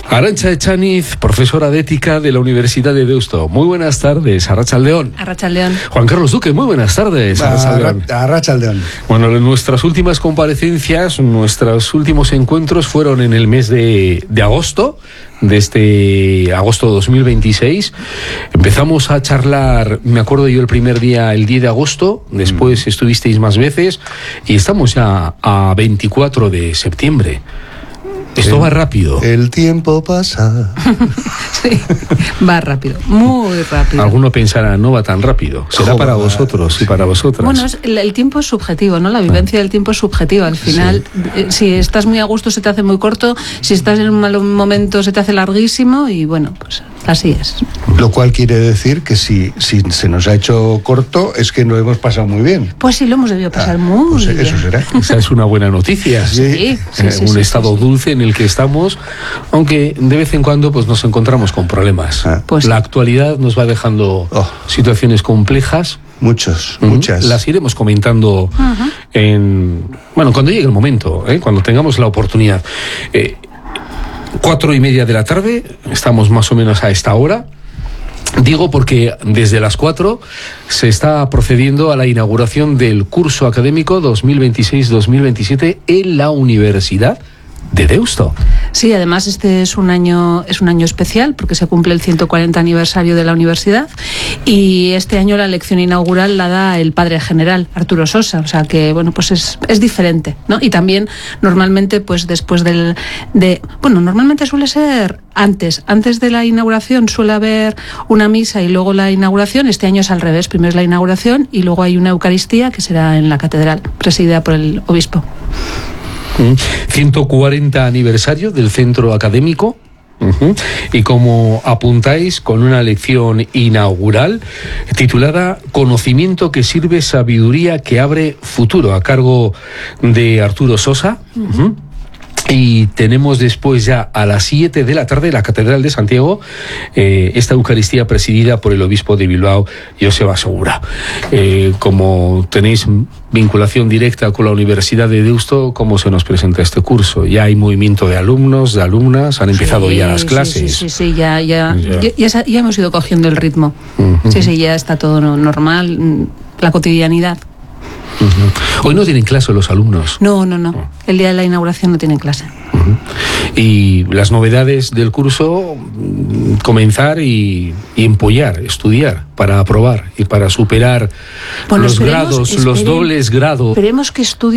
Arantxa Echaniz, profesora de ética de la Universidad de Deusto. Muy buenas tardes, Arratsaldeon. Arratsaldeon. Juan Carlos Duque, muy buenas tardes, Arratsaldeon. Arratsaldeon. Bueno, nuestras últimas comparecencias, nuestros últimos encuentros fueron en el mes de agosto, de este agosto 2026. Empezamos a charlar, me acuerdo yo el primer día, el 10 de agosto, después estuvisteis más veces y estamos ya a 24 de septiembre. Esto va rápido. El tiempo pasa. Sí, va rápido, muy rápido. Alguno pensará, no va tan rápido. Será para vosotros y para vosotras. Bueno, el tiempo es subjetivo, ¿no? La vivencia del tiempo es subjetiva. Al final, si estás muy a gusto se te hace muy corto, si estás en un mal momento se te hace larguísimo y bueno, pues así es. Lo cual quiere decir que si se nos ha hecho corto es que lo hemos pasado muy bien. Pues sí, lo hemos debido pasar muy bien. Eso será. Esa es una buena noticia. Sí, un estado dulce en el que estamos, aunque de vez en cuando pues nos encontramos con problemas. Pues la actualidad nos va dejando situaciones complejas. Muchas. Las iremos comentando cuando llegue el momento, cuando tengamos la oportunidad. 4:30 de la tarde, estamos más o menos a esta hora. Digo porque desde las 4 se está procediendo a la inauguración del curso académico 2026-2027 en la Universidad de Deusto. Sí, además este es un año especial porque se cumple el 140 aniversario de la universidad y este año la lección inaugural la da el padre general Arturo Sosa, o sea que bueno, pues es diferente, ¿no? Y también normalmente pues después normalmente suele ser antes de la inauguración suele haber una misa y luego la inauguración. Este año es al revés, primero es la inauguración y luego hay una Eucaristía que será en la catedral, presidida por el obispo. 140 aniversario del centro académico. Y como apuntáis, con una lección inaugural titulada Conocimiento que sirve, sabiduría que abre futuro, a cargo de Arturo Sosa. Y tenemos después ya a las 7 de la tarde la Catedral de Santiago, esta Eucaristía presidida por el obispo de Bilbao, Joseba Segura. Como tenéis vinculación directa con la Universidad de Deusto, ¿cómo se nos presenta este curso? Ya hay movimiento de alumnos, de alumnas, han empezado ya las clases. Sí, ya hemos ido cogiendo el ritmo. Sí, ya está todo normal, la cotidianidad. Hoy no tienen clase los alumnos. No. El día de la inauguración no tienen clase. Y las novedades del curso, comenzar y empollar, estudiar para aprobar y para superar los dobles grados. Esperemos que estudien.